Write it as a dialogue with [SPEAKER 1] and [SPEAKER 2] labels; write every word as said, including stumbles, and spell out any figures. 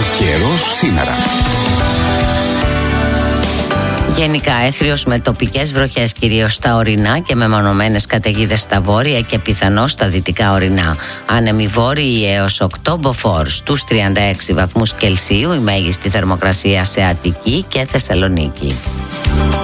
[SPEAKER 1] καιρός σήμερα.
[SPEAKER 2] Γενικά έθριος με τοπικές βροχές κυρίως στα ορεινά και με μονομένες καταιγίδες στα βόρεια και πιθανώς στα δυτικά ορεινά. Άνεμοι βόρειοι έως οκτώ μποφόρ στους τριάντα έξι βαθμούς Κελσίου, η μέγιστη θερμοκρασία σε Αττική και Θεσσαλονίκη.